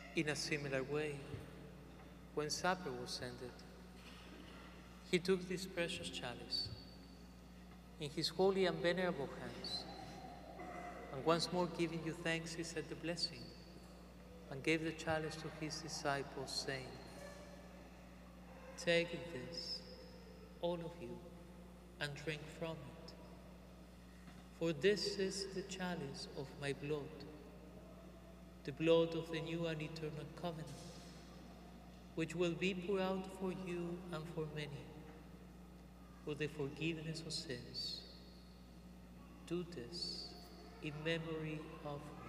In a similar way, when supper was ended, he took this precious chalice in his holy and venerable hands, and once more giving you thanks, he said the blessing and gave the chalice to his disciples, saying, "Take this, all of you, and drink from it. For this is the chalice of my blood, the blood of the new and eternal covenant, which will be poured out for you and for many, for the forgiveness of sins. Do this in memory of